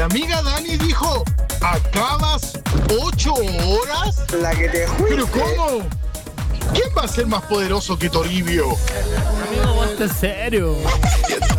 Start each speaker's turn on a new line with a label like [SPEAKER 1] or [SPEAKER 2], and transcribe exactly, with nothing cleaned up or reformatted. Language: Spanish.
[SPEAKER 1] amiga Dani dijo, ¿acabas ocho horas?
[SPEAKER 2] La que te fuiste.
[SPEAKER 1] ¿Pero cómo? ¿Quién va a ser más poderoso que Toribio?
[SPEAKER 3] Amigo, vos estás serio.